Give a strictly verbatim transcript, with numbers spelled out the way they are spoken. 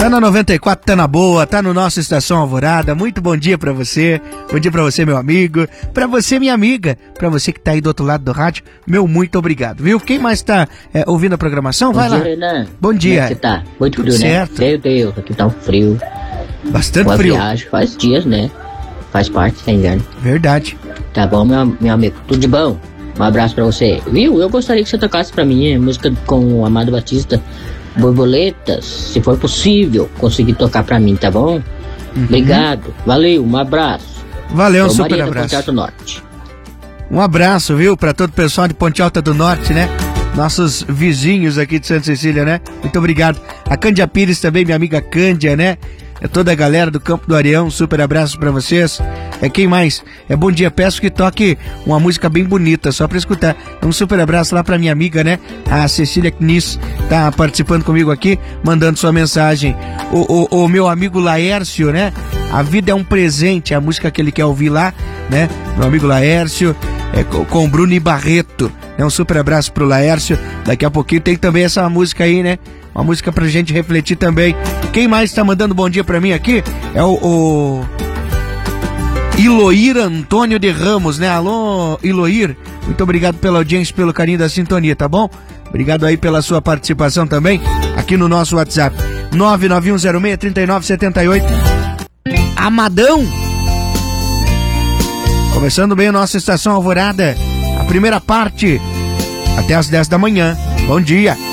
Tá na noventa e quatro, tá na boa, tá no nosso Estação Alvorada. Muito bom dia pra você, bom dia pra você, meu amigo, pra você, minha amiga, pra você que tá aí do outro lado do rádio, meu muito obrigado, viu? Quem mais tá é, ouvindo a programação? Vai bom lá. Dia, Renan. Bom dia. Como é que você tá? Muito Tudo frio, certo. né? Meu Deus, aqui tá um frio. Bastante Uma frio. viagem faz dias, né? Faz parte, é inverno. Verdade. Tá bom, meu, meu amigo? Tudo de bom? Um abraço pra você. Viu? Eu gostaria que você tocasse pra mim a música com o Amado Batista, Borboletas, se for possível, conseguir tocar pra mim, tá bom? Uhum. Obrigado. Valeu, um abraço. Valeu, um Sou super Maria abraço. Ponte Alto Norte. Um abraço, viu, pra todo o pessoal de Ponte Alta do Norte, né? Nossos vizinhos aqui de Santa Cecília, né? Muito obrigado. A Cândia Pires também, minha amiga Cândia, né? É toda a galera do Campo do Areião, um super abraço pra vocês. É quem mais? É bom dia, peço que toque uma música bem bonita, só pra escutar. Um super abraço lá pra minha amiga, né? A Cecília Kniss, tá participando comigo aqui, mandando sua mensagem. O, o, o meu amigo Laércio, né? A vida é um presente, a música que ele quer ouvir lá, né? Meu amigo Laércio, é, com o Bruno Barreto. É um super abraço pro Laércio. Daqui a pouquinho tem também essa música aí, né? Uma música pra gente refletir também. Quem mais tá mandando bom dia pra mim aqui é o, o Iloir Antônio de Ramos, né? Alô, Iloir, muito obrigado pela audiência, pelo carinho da sintonia, tá bom? Obrigado aí pela sua participação também aqui no nosso WhatsApp nove nove um zero seis, três nove sete oito. Amadão, começando bem a nossa Estação Alvorada, a primeira parte até as dez da manhã. Bom dia.